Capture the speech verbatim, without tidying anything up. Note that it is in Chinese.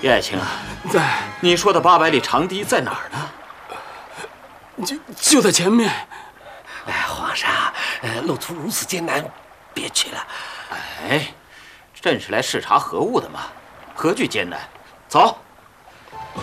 叶爱卿啊， 在。 你说的八百里长堤在哪儿呢？ 就就在前面。 哎，皇上，呃，路途如此艰难，别去了。 哎，朕是来视察何物的嘛，何惧艰难？走。